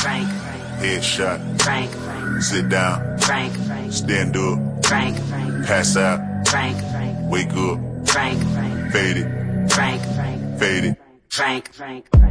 Frank. Headshot. Frank. Sit down. Frank. Stand up. Frank. Pass out. Frank. Wake up. Frank. Fade it. Frank. Fade it. Frank.